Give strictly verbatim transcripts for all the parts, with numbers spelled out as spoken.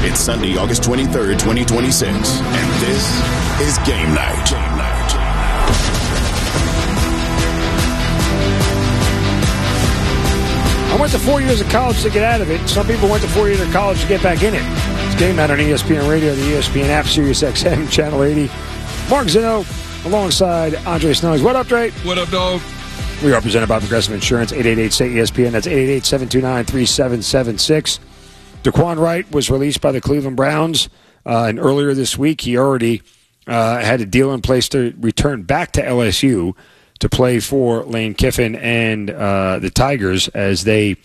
It's Sunday, August twenty-third, twenty twenty-six, and this is Game Night. Game Night. I went to four years of college to get out of it. Some people went to four years of college to get back in it. It's Game Night on E S P N Radio, the E S P N app, Sirius X M, Channel eighty. Mark Zinno alongside Andre Snells. What up, Dre? What up, dog? We are presented by Progressive Insurance, eight eight eight, S A Y E S P N. That's eight eight eight, seven two nine, three seven seven six. Daquan Wright was released by the Cleveland Browns, uh, and earlier this week he already uh, had a deal in place to return back to L S U to play for Lane Kiffin and uh, the Tigers, as they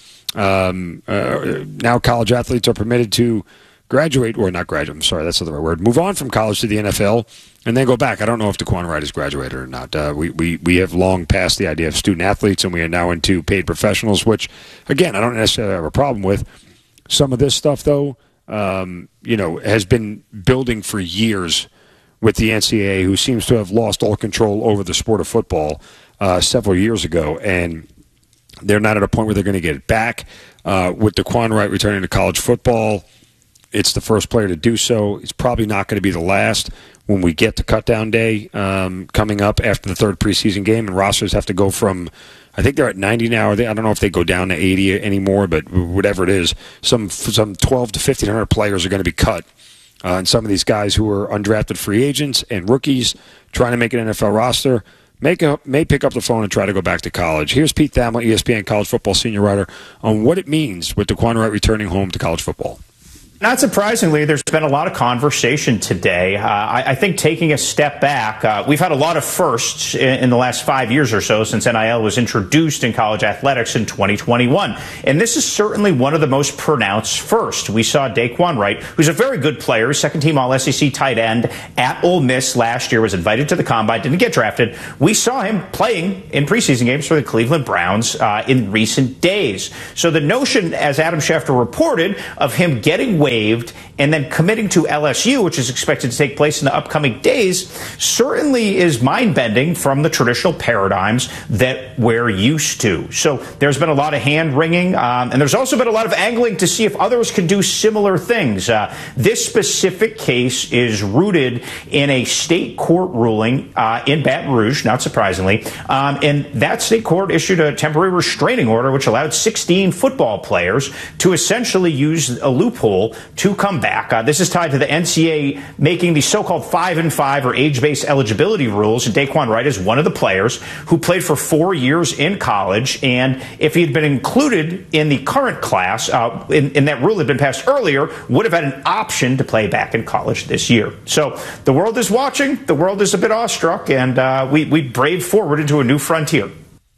um, uh, now college athletes are permitted to graduate, or not graduate, I'm sorry, that's not the right word, move on from college to the N F L and then go back. I don't know if Daquan Wright has graduated or not. Uh, we, we, we have long passed the idea of student athletes, and we are now into paid professionals, which, again, I don't necessarily have a problem with. Some of this stuff, though, um, you know, has been building for years with the N C double A, who seems to have lost all control over the sport of football uh, several years ago, and they're not at a point where they're going to get it back. Uh, with Daquan Wright returning to college football, it's the first player to do so. It's probably not going to be the last when we get to cutdown day um, coming up after the third preseason game, and rosters have to go from, I think they're at ninety now. I don't know if they go down to eighty anymore, but whatever it is, some some twelve to fifteen hundred players are going to be cut. Uh, and some of these guys who are undrafted free agents and rookies trying to make an N F L roster make a, may pick up the phone and try to go back to college. Here's Pete Thamel, E S P N college football senior writer, on what it means with Daquan Wright returning home to college football. Not surprisingly, there's been a lot of conversation today. Uh, I, I think taking a step back, uh, we've had a lot of firsts in, in the last five years or so since N I L was introduced in college athletics in twenty twenty-one. And this is certainly one of the most pronounced firsts. We saw Daquan Wright, who's a very good player, second-team All S E C tight end at Ole Miss last year, was invited to the Combine, didn't get drafted. We saw him playing in preseason games for the Cleveland Browns uh, in recent days. So the notion, as Adam Schefter reported, of him getting waived and then committing to L S U, which is expected to take place in the upcoming days, certainly is mind-bending from the traditional paradigms that we're used to. So there's been a lot of hand-wringing, um, and there's also been a lot of angling to see if others can do similar things. Uh, this specific case is rooted in a state court ruling uh, in Baton Rouge, not surprisingly, um, and that state court issued a temporary restraining order which allowed sixteen football players to essentially use a loophole to come back. Uh, this is tied to the N C double A making the so-called five and five or age-based eligibility rules. And Daquan Wright is one of the players who played for four years in college. And if he had been included in the current class, uh, in, in that rule had been passed earlier, would have had an option to play back in college this year. So the world is watching. The world is a bit awestruck, and uh, we, we brave forward into a new frontier.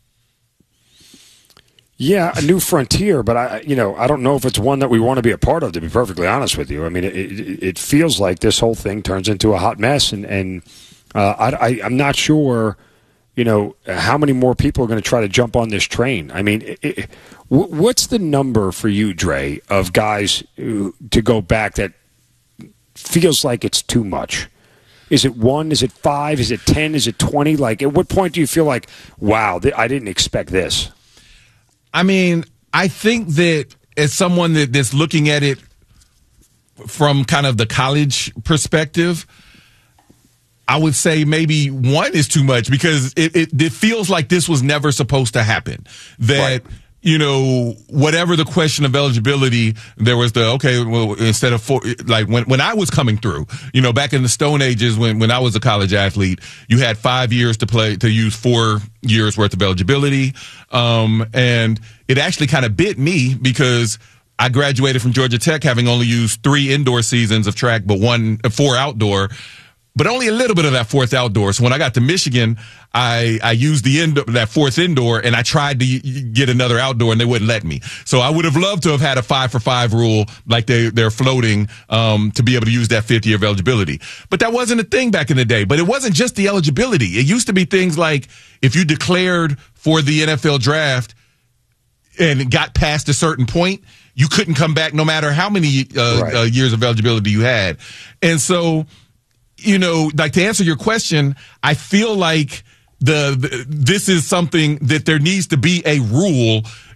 Yeah, a new frontier, but I, you know, I don't know if it's one that we want to be a part of, to be perfectly honest with you. I mean, it, it, it feels like this whole thing turns into a hot mess, and, and uh, I, I, I'm not sure, you know, how many more people are going to try to jump on this train. I mean, it, it, what's the number for you, Dre, of guys who, to go back that feels like it's too much? Is it one? Is it five? Is it ten? Is it twenty? Like, at what point do you feel like, wow, th- I didn't expect this? I mean, I think that as someone that, that's looking at it from kind of the college perspective, I would say maybe one is too much, because it, it, it feels like this was never supposed to happen. That, right. You know, whatever the question of eligibility, there was the, okay, well, instead of four, like when, when I was coming through, you know, back in the Stone Ages, when, when I was a college athlete, you had five years to play, to use four years worth of eligibility. Um, and it actually kind of bit me, because I graduated from Georgia Tech having only used three indoor seasons of track, but one, four outdoor. But only a little bit of that fourth outdoor. So when I got to Michigan, I, I used the indoor, that fourth indoor, and I tried to get another outdoor, and they wouldn't let me. So I would have loved to have had a five for five rule like they, they're floating, um, to be able to use that fifth year of eligibility. But that wasn't a thing back in the day. But it wasn't just the eligibility. It used to be things like if you declared for the N F L draft and got past a certain point, you couldn't come back no matter how many uh, right. uh, years of eligibility you had. And so, you know, like, to answer your question, I feel like the, the this is something that there needs to be a rule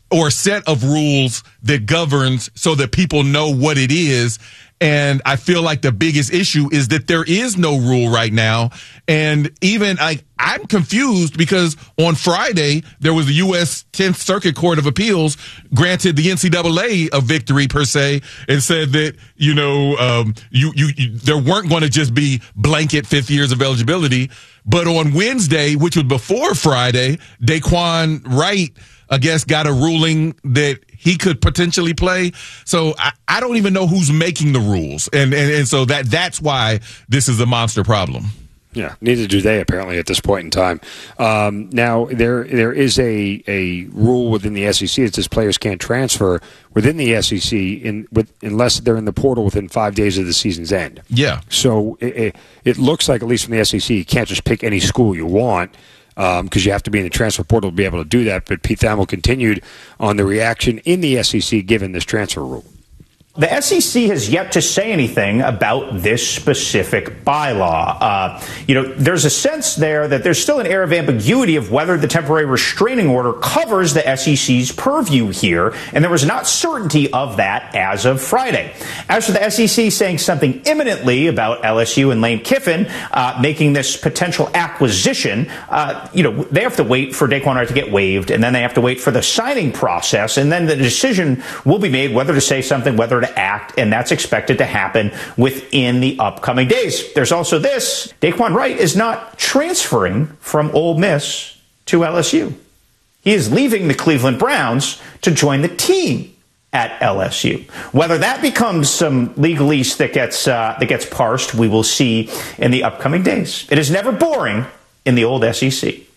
or set of rules that governs so that people know what it is. And I feel like the biggest issue is that there is no rule right now. And even I, I'm confused because on Friday, there was the U S tenth Circuit Court of Appeals granted the N C double A a victory per se and said that, you know, um, you, you, you there weren't going to just be blanket fifth years of eligibility. But on Wednesday, which was before Friday, Daquan Wright, I guess, got a ruling that he could potentially play. So I, I don't even know who's making the rules. And, and, and so that that's why this is a monster problem. Yeah, neither do they apparently at this point in time. Um, now there there is a, a rule within the S E C that says players can't transfer within the S E C in with unless they're in the portal within five days of the season's end. Yeah. So it, it, it looks like, at least from the S E C, you can't just pick any school you want because um, you have to be in the transfer portal to be able to do that. But Pete Thamel continued on the reaction in the S E C given this transfer rule. The S E C has yet to say anything about this specific bylaw. Uh, you know, there's a sense there that there's still an air of ambiguity of whether the temporary restraining order covers the S E C's purview here, and there was not certainty of that as of Friday. As for the S E C saying something imminently about L S U and Lane Kiffin uh, making this potential acquisition, uh, you know, they have to wait for Daquan Wright to get waived, and then they have to wait for the signing process, and then the decision will be made whether to say something, whether to act, and that's expected to happen within the upcoming days. There's also this. Daquan Wright is not transferring from Ole Miss to L S U. He is leaving the Cleveland Browns to join the team at L S U. Whether that becomes some legalese that gets uh, that gets parsed, we will see in the upcoming days. It is never boring in the old S E C.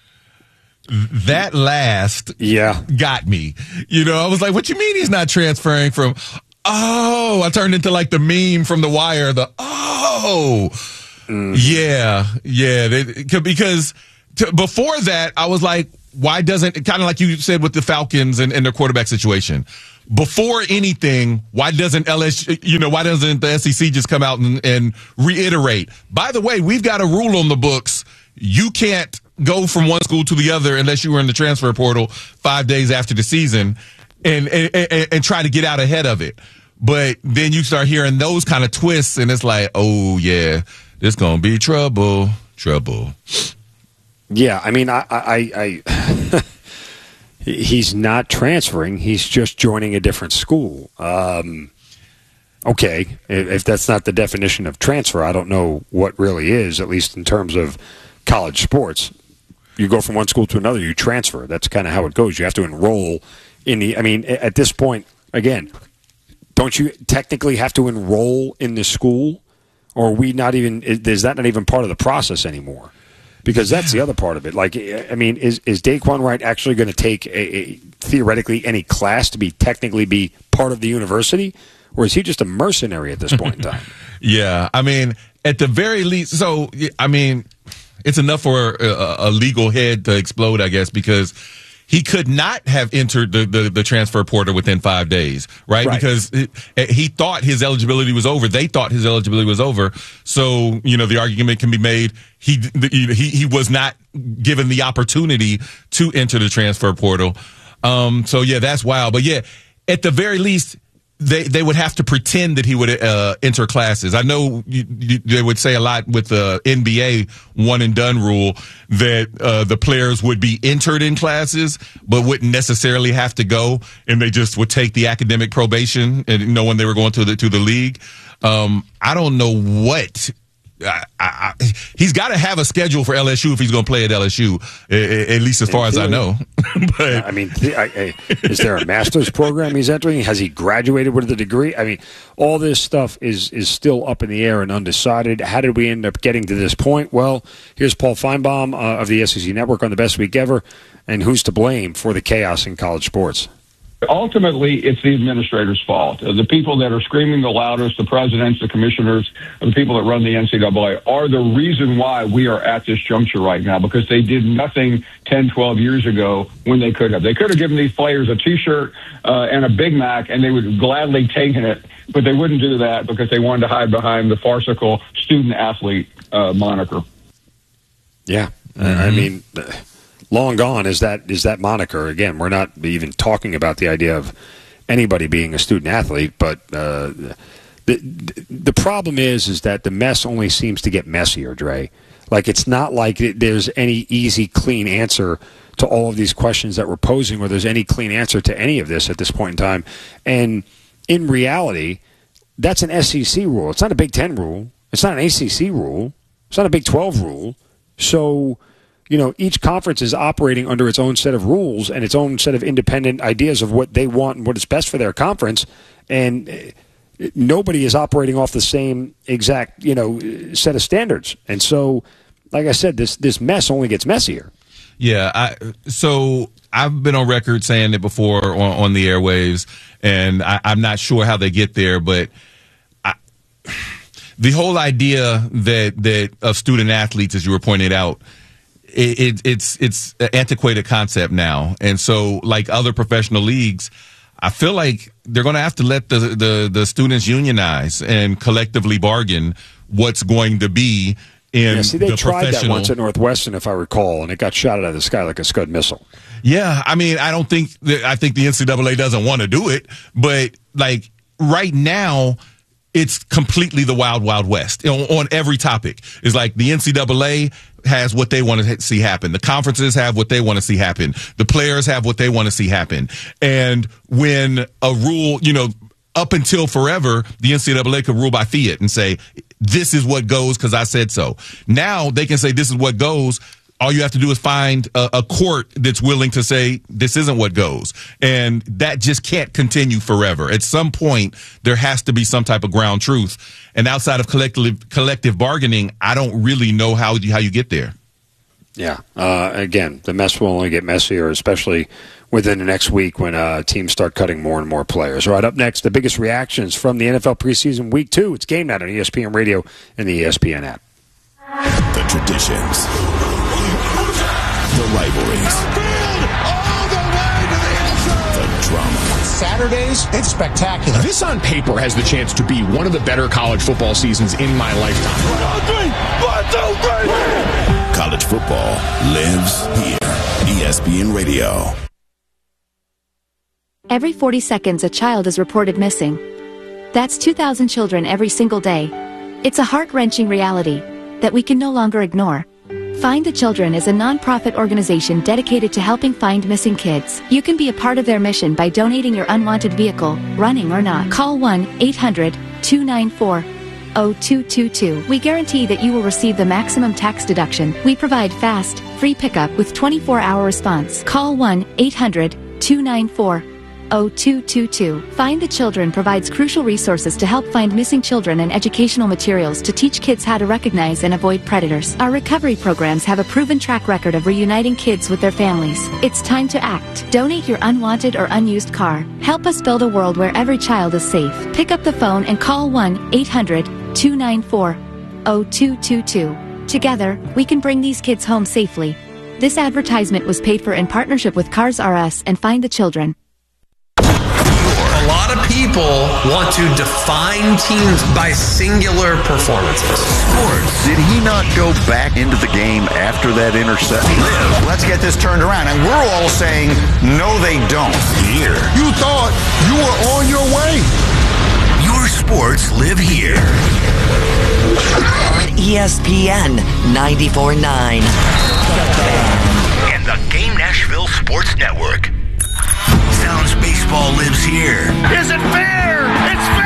That last yeah got me. You know, I was like, what you mean he's not transferring from... Oh, I turned into like the meme from The Wire. The, oh, mm. yeah, yeah. They, because to, before that, I was like, why doesn't, kind of like you said with the Falcons and, and their quarterback situation, before anything, why doesn't L S U, you know, why doesn't the S E C just come out and, and reiterate, by the way, we've got a rule on the books. You can't go from one school to the other unless you were in the transfer portal five days after the season and, and, and, and try to get out ahead of it. But then you start hearing those kind of twists, and it's like, oh, yeah, this going to be trouble, trouble. Yeah, I mean, I, I, I he's not transferring. He's just joining a different school. Um, okay, if that's not the definition of transfer, I don't know what really is, at least in terms of college sports. You go from one school to another, you transfer. That's kind of how it goes. You have to enroll in the, I mean, at this point, again, don't you technically have to enroll in the school? Or are we not even, is that not even part of the process anymore? Because that's the other part of it. Like, I mean, is, is Daquan Wright actually going to take, a, a, theoretically, any class to be technically be part of the university? Or is he just a mercenary at this point in time? Yeah, I mean, at the very least, so, I mean, it's enough for a, a legal head to explode, I guess, because he could not have entered the, the, the transfer portal within five days, right? right. Because it, he thought his eligibility was over. They thought his eligibility was over. So, you know, the argument can be made he he he was not given the opportunity to enter the transfer portal. Um, so, yeah, that's wild. But, yeah, at the very least, they they would have to pretend that he would uh, enter classes. I know you, you, they would say a lot with the N B A one and done rule that uh, the players would be entered in classes but wouldn't necessarily have to go, and they just would take the academic probation and know when they were going to the to the league. Um, I don't know what. I, I, I, he's got to have a schedule for L S U if he's going to play at L S U, at least as far as I know. But I mean, I, I, is there a master's program he's entering? Has he graduated with a degree? I mean, all this stuff is is still up in the air and undecided. How did we end up getting to this point? Well, here's Paul Feinbaum uh, of the S E C Network on The Best Week Ever, and who's to blame for the chaos in college sports? Ultimately, it's the administrators' fault. The people that are screaming the loudest, the presidents, the commissioners, the people that run the N C double A, are the reason why we are at this juncture right now, because they did nothing ten, twelve years ago when they could have. They could have given these players a T-shirt uh, and a Big Mac, and they would have gladly taken it, but they wouldn't do that because they wanted to hide behind the farcical student-athlete uh, moniker. Yeah, mm-hmm. I mean... long gone is that is that moniker. Again, we're not even talking about the idea of anybody being a student athlete, but uh, the the problem is is that the mess only seems to get messier, Dre. Like, it's not like there's any easy, clean answer to all of these questions that we're posing, or there's any clean answer to any of this at this point in time. And in reality, that's an S E C rule. It's not a Big Ten rule. It's not an A C C rule. It's not a Big twelve rule. So, you know, each conference is operating under its own set of rules and its own set of independent ideas of what they want and what is best for their conference. And nobody is operating off the same exact, you know, set of standards. And so, like I said, this this mess only gets messier. Yeah, I, so I've been on record saying it before on, on the airwaves, and I, I'm not sure how they get there, but I, the whole idea that that of student athletes, as you were pointing out, it, it, it's it's an antiquated concept now. And so, like other professional leagues, I feel like they're going to have to let the, the, the students unionize and collectively bargain what's going to be in yeah, see, they the tried professional. that once at Northwestern, if I recall, and it got shot out of the sky like a Scud missile. Yeah, I mean, I don't think that, I think the N C double A doesn't want to do it, but like right now, it's completely the wild, wild west on, on every topic. It's like the N C double A has what they want to see happen. The conferences have what they want to see happen. The players have what they want to see happen. And when a rule, you know, up until forever, the N C double A could rule by fiat and say, this is what goes because I said so. Now they can say this is what goes. All you have to do is find a, a court that's willing to say this isn't what goes. And that just can't continue forever. At some point, there has to be some type of ground truth. And outside of collective collective bargaining, I don't really know how you, how you get there. Yeah. Uh, again, the mess will only get messier, especially within the next week when uh, teams start cutting more and more players. All right, up next, the biggest reactions from the N F L preseason week two. It's Game Night on E S P N Radio and the E S P N app. The traditions, the rivalries, all the way to the end zone. the drama. Saturdays, it's spectacular. This on paper has the chance to be one of the better college football seasons in my lifetime. One, two, three. One, two, three. College football lives here. E S P N Radio. Every forty seconds, a child is reported missing. That's two thousand children every single day. It's a heart-wrenching reality that we can no longer ignore. Find the Children is a non-profit organization dedicated to helping find missing kids. You can be a part of their mission by donating your unwanted vehicle, running or not. Call one eight hundred two nine four zero two two two. We guarantee that you will receive the maximum tax deduction. We provide fast, free pickup with twenty-four hour response. Call one eight hundred two nine four zero two two two. Find the Children provides crucial resources to help find missing children and educational materials to teach kids how to recognize and avoid predators. Our recovery programs have a proven track record of reuniting kids with their families. It's time to act. Donate your unwanted or unused car. Help us build a world where every child is safe. Pick up the phone and call one eight hundred two nine four zero two two two. Together, we can bring these kids home safely. This advertisement was paid for in partnership with Cars R Us and Find the Children. A lot of people want to define teams by singular performances. Sports. Did he not go back into the game after that interception? Let's get this turned around. And we're all saying, no, they don't. Here. You thought you were on your way. Your sports live here. On E S P N ninety-four point nine. And the Game Nashville Sports Network. Sounds baseball lives here. Is it fair? It's